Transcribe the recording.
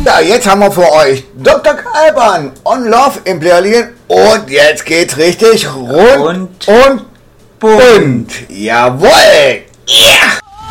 Ja, jetzt haben wir für euch Dr. Alban on Love in Berlin und jetzt geht's richtig rund und bunt. Jawohl! Ja!